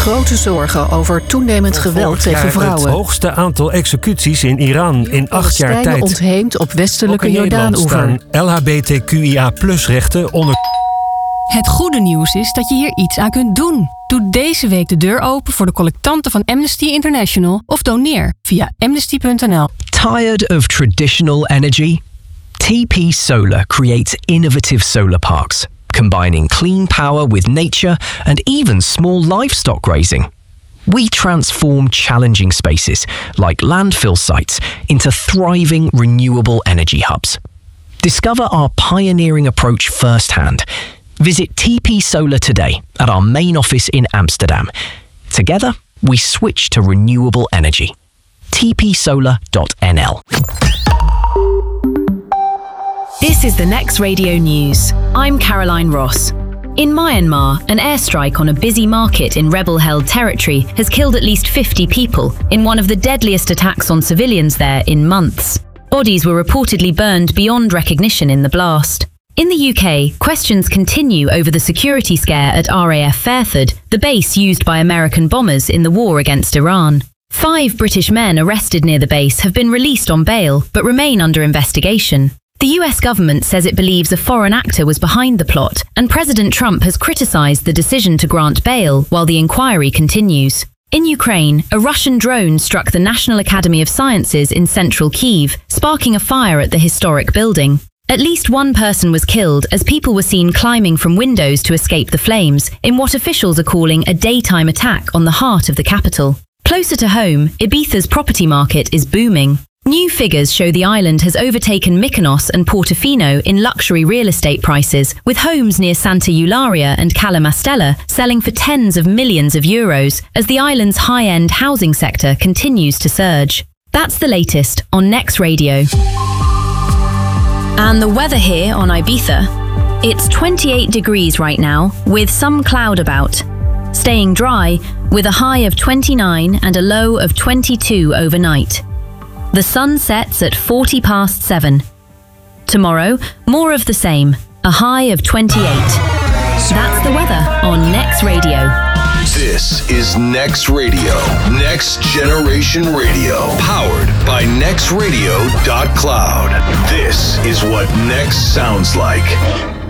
grote zorgen over toenemend geweld tegen vrouwen. Het hoogste aantal executies in Iran in 8 jaar tijd. Ontheemd op westelijke Jordaanoever. LHBTQIA+-rechten onder... Het goede nieuws is dat je hier iets aan kunt doen. Doe deze week de deur open voor de collectanten van Amnesty International of doneer via amnesty.nl. Tired of traditional energy? TP Solar creates innovative solar parks, combining clean power with nature and even small livestock grazing. We transform challenging spaces, like landfill sites, into thriving renewable energy hubs. Discover our pioneering approach firsthand. Visit TP Solar today at our main office in Amsterdam. Together, we switch to renewable energy. tpsolar.nl. This is the Next Radio News. I'm Caroline Ross. In Myanmar, an airstrike on a busy market in rebel-held territory has killed at least 50 people in one of the deadliest attacks on civilians there in months. Bodies were reportedly burned beyond recognition in the blast. In the UK, questions continue over the security scare at RAF Fairford, the base used by American bombers in the war against Iran. 5 British men arrested near the base have been released on bail, but remain under investigation. The US government says it believes a foreign actor was behind the plot, and President Trump has criticized the decision to grant bail while the inquiry continues. In Ukraine, a Russian drone struck the National Academy of Sciences in central Kyiv, sparking a fire at the historic building. At least one person was killed as people were seen climbing from windows to escape the flames in what officials are calling a daytime attack on the heart of the capital. Closer to home, Ibiza's property market is booming. New figures show the island has overtaken Mykonos and Portofino in luxury real estate prices, with homes near Santa Eulalia and Cala Mastella selling for tens of millions of euros as the island's high-end housing sector continues to surge. That's the latest on Next Radio. And the weather here on Ibiza. It's 28 degrees right now, with some cloud about. Staying dry, with a high of 29 and a low of 22 overnight. The sun sets at 7:40. Tomorrow, more of the same, a high of 28. That's the weather on Next Radio. This is Next Radio, Next Generation Radio, powered by nextradio.cloud. This is what Next sounds like.